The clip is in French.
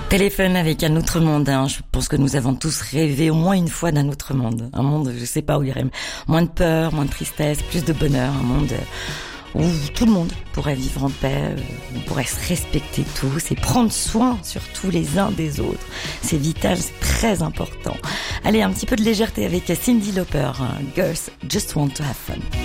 Téléphone avec un autre monde. Je pense que nous avons tous rêvé au moins une fois d'un autre monde. Un monde, je sais pas, où il y aurait moins de peur, moins de tristesse, plus de bonheur. Un monde où tout le monde pourrait vivre en paix, on pourrait se respecter tous et prendre soin surtout les uns des autres. C'est vital, c'est très important. Allez, un petit peu de légèreté avec Cyndi Lauper. Girls Just Want to Have Fun.